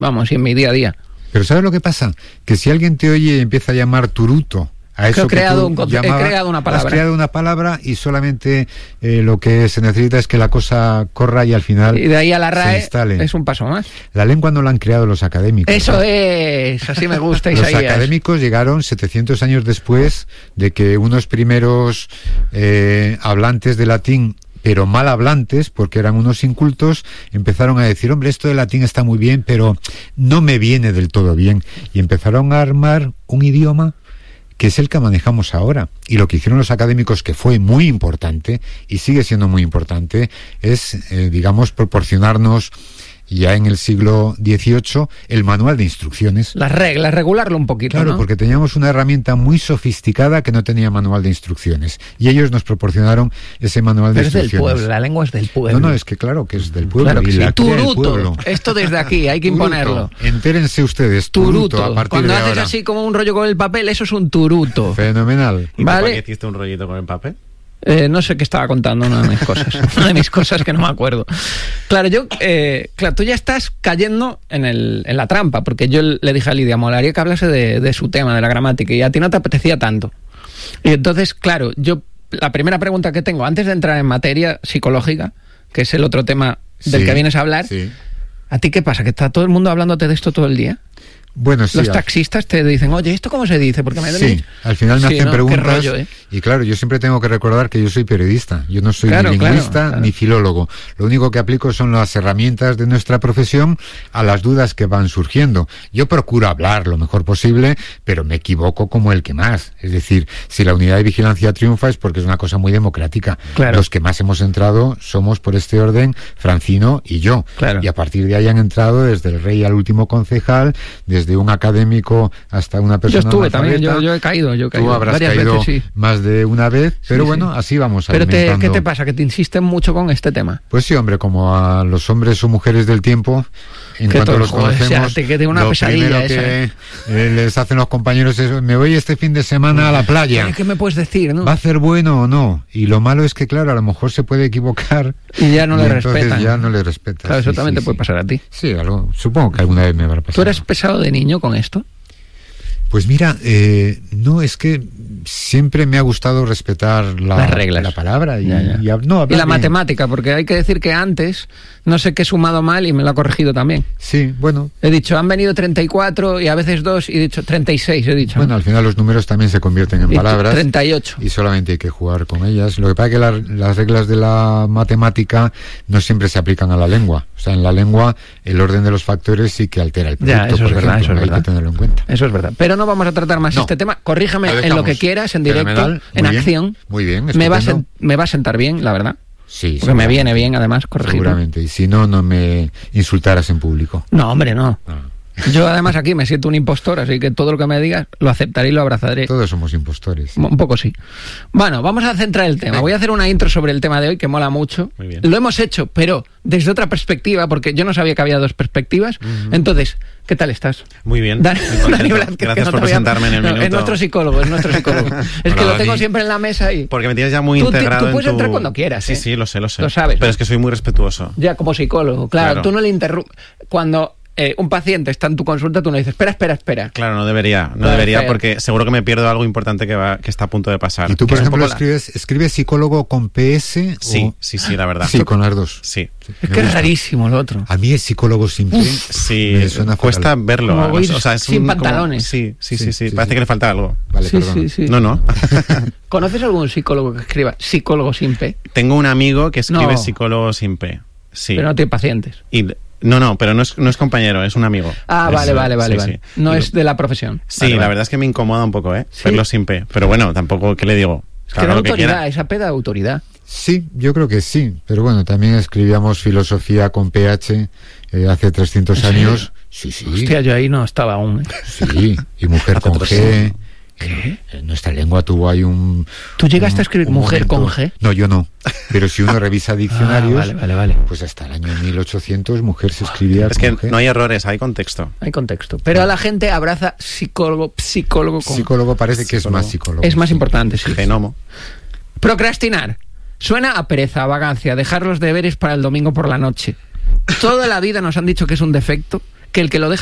vamos, y en mi día a día. Pero ¿sabes lo que pasa? Que si alguien te oye y empieza a llamar turuto a eso he creado una palabra. Has creado una palabra y solamente lo que se necesita es que la cosa corra y al final y de ahí a la RAE se instale. Es un paso más. La lengua no la han creado los académicos. Eso es, así me gusta, Isaías. Isaías. Los académicos llegaron 700 años después de que unos primeros hablantes de latín, pero mal hablantes, porque eran unos incultos, empezaron a decir, hombre, esto de latín está muy bien, pero no me viene del todo bien. Y empezaron a armar un idioma que es el que manejamos ahora. Y lo que hicieron los académicos, que fue muy importante, y sigue siendo muy importante, es, digamos, proporcionarnos ya en el siglo XVIII el manual de instrucciones. Las reglas, regularlo un poquito, claro, ¿no? Porque teníamos una herramienta muy sofisticada que no tenía manual de instrucciones. Y ellos nos proporcionaron ese manual de instrucciones. Pero es del pueblo, la lengua es del pueblo. No, es que claro que es del pueblo. Claro que y sí. la crea el Turuto. pueblo. Esto desde aquí, hay que imponerlo. Entérense ustedes, turuto, a partir Cuando de haces ahora. así como un rollo con el papel, eso es un turuto. Fenomenal. ¿Y ¿Vale? por qué hiciste un rollito con el papel? No sé qué estaba contando, una de mis cosas. Una de mis cosas que no me acuerdo. Claro, claro, tú ya estás cayendo en la trampa, porque yo le dije a Lidia, molaría que hablase de su tema, de la gramática, y a ti no te apetecía tanto. Y entonces, claro, la primera pregunta que tengo, antes de entrar en materia psicológica, que es el otro tema del que vienes a hablar, ¿a ti qué pasa? ¿Que está todo el mundo hablándote de esto todo el día? Bueno, sí. Los taxistas te dicen, oye, ¿esto cómo se dice? Porque al final me hacen preguntas. Qué rollo, ¿eh? Y claro, yo siempre tengo que recordar que yo soy periodista. Yo no soy ni lingüista ni filólogo. Lo único que aplico son las herramientas de nuestra profesión a las dudas que van surgiendo. Yo procuro hablar lo mejor posible, pero me equivoco como el que más. Es decir, si la unidad de vigilancia triunfa es porque es una cosa muy democrática. Claro. Los que más hemos entrado somos, por este orden, Francino y yo. Claro. Y a partir de ahí han entrado desde el rey al último concejal, desde un académico hasta una persona. Yo estuve también, yo he caído. Tú habrás caído veces, sí. Más de una vez, pero bueno, así vamos alimentando. Pero ¿qué te pasa? ¿Que te insisten mucho con este tema? Pues sí, hombre, como a los hombres o mujeres del tiempo, en cuanto los conocemos, que tengo una lo pesadilla primero que les hacen los compañeros es, me voy este fin de semana a la playa. ¿Qué me puedes decir, no? ¿Va a ser bueno o no? Y lo malo es que, claro, a lo mejor se puede equivocar y ya no le respetan. Ya no le respetan. Claro, eso también te puede pasar a ti. Sí, supongo que alguna vez me habrá pasado. ¿Tú eres pesado de niño con esto? Pues mira, no, es que siempre me ha gustado respetar las reglas, la palabra y la matemática, porque hay que decir que antes no sé qué he sumado mal y me lo ha corregido también. Sí, bueno. He dicho, han venido 34 y a veces 2 y he dicho 36, he dicho. Bueno, al final los números también se convierten en palabras. 38. Y solamente hay que jugar con ellas. Lo que pasa es que las reglas de la matemática no siempre se aplican a la lengua. O sea, en la lengua el orden de los factores sí que altera el producto. Ya, eso es verdad, eso es verdad. Hay que tenerlo en cuenta. Eso es verdad. Pero no vamos a tratar más este tema. Corríjame en lo que quieras, en directo, en acción. Muy bien, me va a sentar bien, la verdad. Sí, porque me viene bien, además, corregir. Seguramente. Y si no, no me insultaras en público. No, hombre, no. Yo además aquí me siento un impostor, así que todo lo que me digas lo aceptaré y lo abrazaré. Todos somos impostores. Un poco sí. Bueno, vamos a centrar el tema. Voy a hacer una intro sobre el tema de hoy que mola mucho. Muy bien. Lo hemos hecho, pero desde otra perspectiva, porque yo no sabía que había dos perspectivas. Entonces, ¿qué tal estás? Muy bien. Dani Blázquez, gracias por presentarme en el minuto. Es nuestro psicólogo. Es que lo tengo siempre en la mesa y... Porque me tienes ya muy integrado tú puedes entrar cuando quieras. Sí, lo sé. Lo sabes. Pero es que soy muy respetuoso. Ya, como psicólogo. Claro. Tú no le interrumpes. Cuando... un paciente está en tu consulta, tú no dices, espera. Claro, no debería, porque seguro que me pierdo algo importante que está a punto de pasar. ¿Y tú, por ejemplo, escribes psicólogo con PS? Sí, la verdad. Sí, con las dos. Sí. Es que es rarísimo lo otro. A mí es psicólogo sin P. Sí, cuesta verlo. O sea, es sin pantalones. Sí. Parece que le falta algo. Vale, perdón. Sí. No. ¿Conoces algún psicólogo que escriba psicólogo sin P? Tengo un amigo que escribe psicólogo sin P. Sí. Pero no tiene pacientes. No, pero no es compañero, es un amigo. Vale. Sí. No es de la profesión. Sí, la verdad es que me incomoda un poco, verlo sin P. Pero bueno, tampoco, ¿qué le digo? Que da autoridad, esa P da autoridad. Sí, yo creo que sí. Pero bueno, también escribíamos filosofía con PH hace 300 años. Sí. Hostia, yo ahí no estaba aún. Sí, y mujer con G. ¿Qué? En nuestra lengua tuvo ahí un... ¿Tú llegaste a escribir mujer con G? No, yo no. Pero si uno revisa diccionarios, vale. pues hasta el año 1800 mujer se escribía es con que G. No hay errores, hay contexto. Pero a la gente abraza psicólogo con... Psicólogo parece que es más psicólogo. Es más importante, sí. Genomo. Procrastinar. Suena a pereza, a vagancia, dejar los deberes para el domingo por la noche. Toda la vida nos han dicho que es un defecto que el que lo deja